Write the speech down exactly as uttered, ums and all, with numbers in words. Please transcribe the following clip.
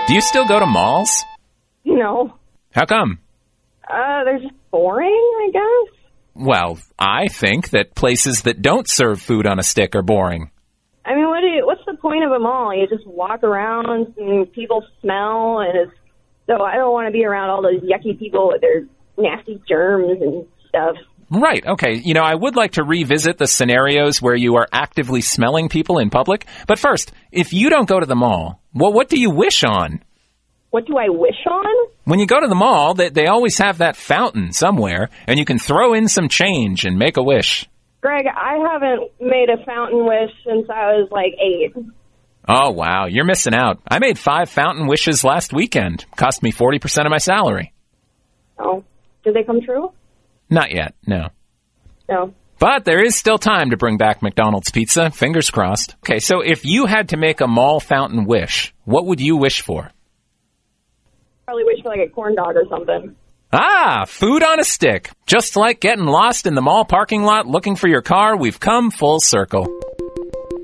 Do you still go to malls? No. How come? Uh, they're just boring, I guess. Well, I think that places that don't serve food on a stick are boring. I mean, what do you, what's the point of a mall? You just walk around and people smell, and it's, so I don't want to be around all those yucky people with their nasty germs and stuff. Right, okay. You know, I would like to revisit the scenarios where you are actively smelling people in public. But first, if you don't go to the mall, well, what do you wish on? What do I wish on? When you go to the mall, they, they always have that fountain somewhere, and you can throw in some change and make a wish. Greg, I haven't made a fountain wish since I was like eight. Oh, wow, you're missing out. I made five fountain wishes last weekend. Cost me forty percent of my salary. Oh, did they come true? Not yet, no. No. But there is still time to bring back McDonald's pizza. Fingers crossed. Okay, so if you had to make a mall fountain wish, what would you wish for? Probably wish for like a corn dog or something. Ah, food on a stick. Just like getting lost in the mall parking lot looking for your car, we've come full circle.